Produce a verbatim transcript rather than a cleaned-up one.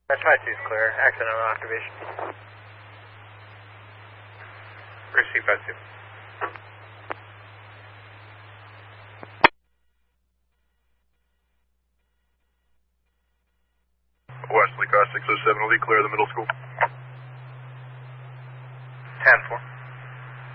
That's five two is clear. Accidental activation. Receive five two. Wesley, car six oh seven will be clear of the middle school. ten four.